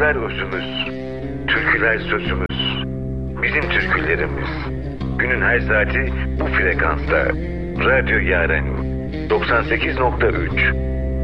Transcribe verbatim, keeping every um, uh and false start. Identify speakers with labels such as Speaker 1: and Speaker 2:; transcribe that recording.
Speaker 1: Sözler özümüz, türküler sözümüz. Bizim türkülerimiz. Günün her saati bu frekansta. Radyo Yaren doksan sekiz nokta üç.